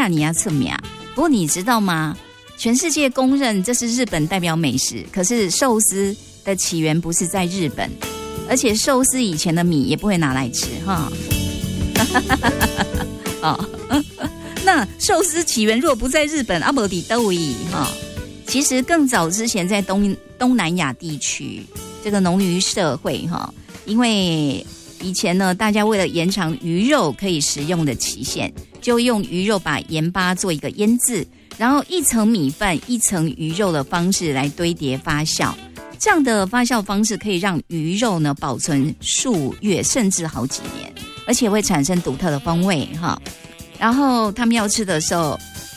尼亚侧面啊。不过你知道吗？全世界公认这是日本代表美食，可是寿司的起源不是在日本，而且寿司以前的米也不会拿来吃哈。哦，那寿司起源若不在日本，阿伯底都伊哈。其实更早之前在东南亚地区，这个农渔社会哈，因为以前呢，大家为了延长鱼肉可以食用的期限，就用鱼肉把盐巴做一个腌制，然后一层米饭一层鱼肉的方式来堆叠发酵。这样的发酵方式可以让鱼肉呢保存数月甚至好几年，而且会产生独特的风味哈。然后他们要吃的时候，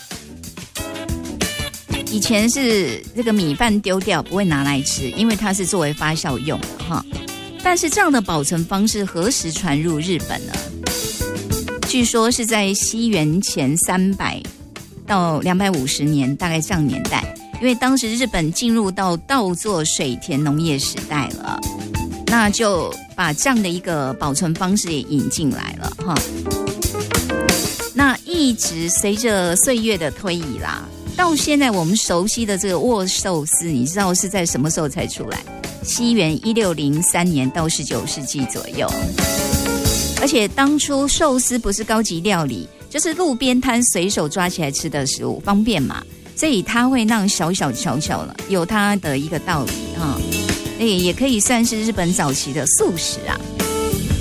以前是这个米饭丢掉不会拿来吃，因为它是作为发酵用的哈。但是这样的保存方式何时传入日本呢？据说是在西元前300到250年，大概这样年代。因为当时日本进入到稻作水田农业时代了，那就把这样的一个保存方式也引进来了哈。那一直随着岁月的推移啦，到现在我们熟悉的这个握寿司，你知道是在什么时候才出来？西元1603年到19世纪左右。而且当初寿司不是高级料理，就是路边摊随手抓起来吃的食物，方便嘛。所以它会让小小了，有它的一个道理哈。也可以算是日本早期的素食啊。